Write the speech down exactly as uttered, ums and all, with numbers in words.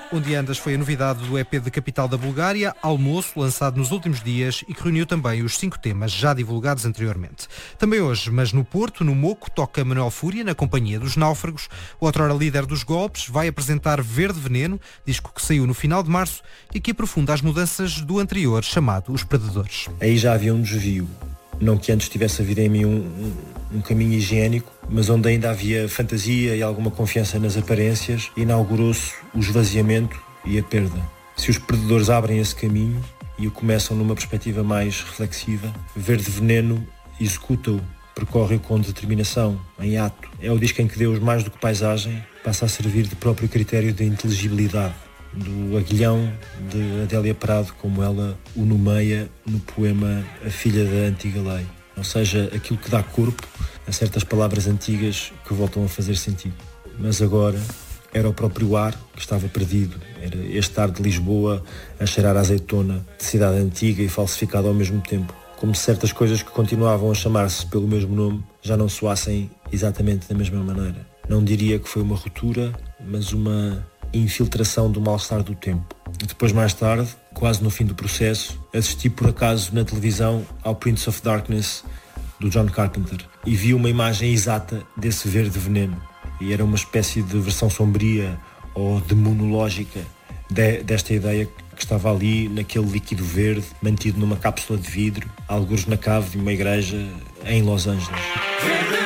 Onde Andas foi a novidade do E P de Capital da Bulgária, Almoço, lançado nos últimos dias e que reuniu também os cinco temas já divulgados anteriormente. Também hoje, mas no Porto, no Moco, toca Manuel Fúria, na companhia dos Náufragos. O outrora líder dos Golpes vai apresentar Verde Veneno, disco que saiu no final de março e que aprofunda as mudanças do anterior, chamado Os Predadores. Aí já havia um desvio. Não que antes tivesse havido em mim um, um, um caminho higiênico, mas onde ainda havia fantasia e alguma confiança nas aparências, inaugurou-se o esvaziamento e a perda. Se os Predadores abrem esse caminho e o começam numa perspectiva mais reflexiva, Verde Veneno executa-o, percorre-o com determinação, em ato. É o disco em que Deus, mais do que paisagem, passa a servir de próprio critério de inteligibilidade, do aguilhão de Adélia Prado, como ela o nomeia no poema A Filha da Antiga Lei. Ou seja, aquilo que dá corpo a certas palavras antigas que voltam a fazer sentido. Mas agora era o próprio ar que estava perdido. Era este ar de Lisboa a cheirar a azeitona, de cidade antiga e falsificada ao mesmo tempo. Como se certas coisas que continuavam a chamar-se pelo mesmo nome já não soassem exatamente da mesma maneira. Não diria que foi uma ruptura, mas uma infiltração do mal-estar do tempo. E depois, mais tarde, quase no fim do processo, assisti por acaso na televisão ao Prince of Darkness do John Carpenter e vi uma imagem exata desse verde veneno. E era uma espécie de versão sombria ou demonológica de, desta ideia que estava ali naquele líquido verde mantido numa cápsula de vidro, algures na cave de uma igreja em Los Angeles.